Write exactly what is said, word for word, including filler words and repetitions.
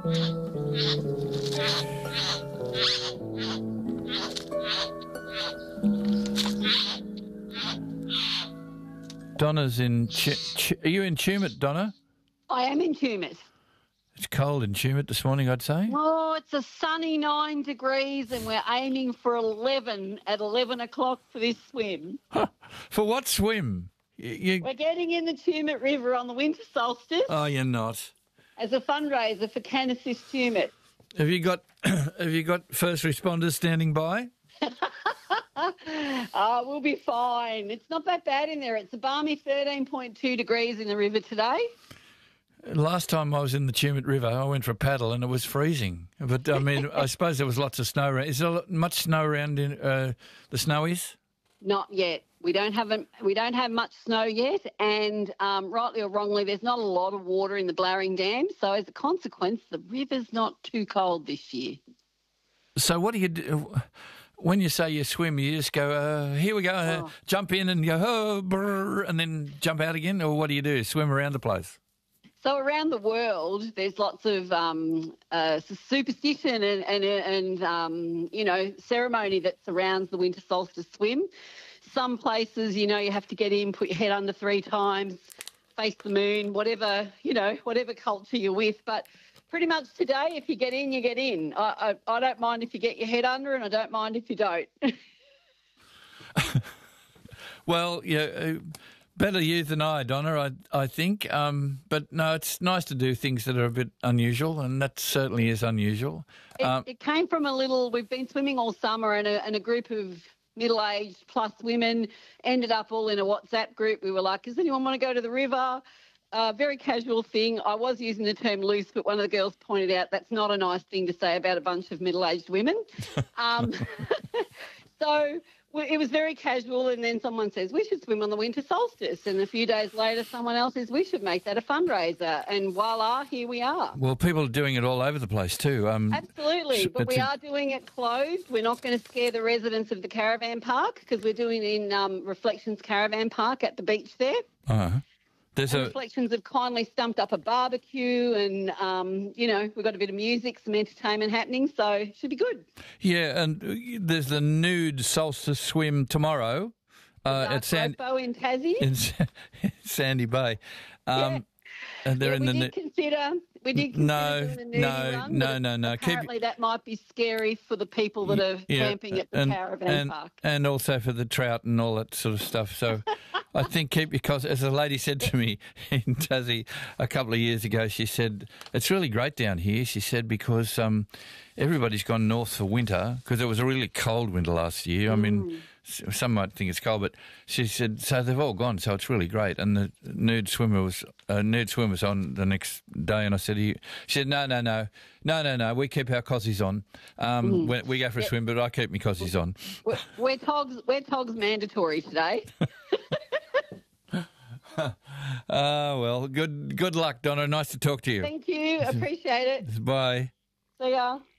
Donna's in... Ch- Ch- are you in Tumut, Donna? I am in Tumut. It's cold in Tumut this morning, I'd say. Oh, it's a sunny nine degrees and we're aiming for eleven at eleven o'clock for this swim. For what swim? You, you... We're getting in the Tumut River on the winter solstice. Oh, you're not. As a fundraiser for Can-Assist Tumut. Have you got Have you got first responders standing by? Oh, we'll be fine. It's not that bad in there. It's a balmy thirteen point two degrees in the river today. Last time I was in the Tumut River, I went for a paddle and it was freezing. But, I mean, I suppose there was lots of snow around. Is there much snow around in uh, the Snowies? Not yet. We don't have a, we don't have much snow yet, and um, rightly or wrongly, there's not a lot of water in the Blowering Dam. So as a consequence, the river's not too cold this year. So what do you do? When you say you swim, you just go, uh, here we go, uh, Oh. jump in and go, oh, brrr, and then jump out again? Or what do you do? Swim around the place? So around the world, there's lots of um, uh, superstition and, and, and um, you know, ceremony that surrounds the winter solstice swim. Some places, you know, you have to get in, put your head under three times, face the moon, whatever, you know, whatever culture you're with. But pretty much today, if you get in, you get in. I, I, I don't mind if you get your head under and I don't mind if you don't. Well, yeah, uh, better you than I, Donna, I, I think. Um, but, no, it's nice to do things that are a bit unusual, and that certainly is unusual. It, Um, it came from a little, we've been swimming all summer, and a, and a group of middle-aged plus women ended up all in a WhatsApp group. We were like, does anyone want to go to the river? Uh, very casual thing. I was using the term loose, but one of the girls pointed out that's not a nice thing to say about a bunch of middle-aged women. Um, so w- it was very casual, and then someone says, we should swim on the winter solstice. And a few days later, someone else says, we should make that a fundraiser. And voila, here we are. well, people are doing it all over the place too. Um, Absolutely, but we it's a- are doing it closed. We're not going to scare the residents of the caravan park because we're doing it in um, Reflections Caravan Park at the beach there. uh-huh. There's And a... Reflections have kindly stumped up a barbecue and, um, you know, we've got a bit of music, some entertainment happening, so it should be good. Yeah, and uh, there's the nude solstice swim tomorrow uh, at Sand Dark Rofo in Tassie. in Sa- Sandy Bay. Um, and they're yeah, in we the did nu- consider, we did consider No, doing the nudie no, run, no, but no, no. Keep- Apparently that might be scary for the people that are yeah, camping at the and, caravan and, park. and also for the trout and all that sort of stuff. So I think keep your costs. As a lady said to me in Tassie a couple of years ago, she said, it's really great down here, she said, because um, everybody's gone north for winter because it was a really cold winter last year. I mean, s- some might think it's cold, but she said, so they've all gone, so it's really great. And the nude swimmer was uh, nude swim was on the next day, and I said, "You?" She said, no, no, no, no, no, no, we keep our cossies on. Um, we, we go for a swim, but I keep my cossies on. We're, we're togs, we're togs mandatory today. Ah, well, good good luck, Donna. Nice to talk to you. Thank you. Appreciate it. Bye. See ya.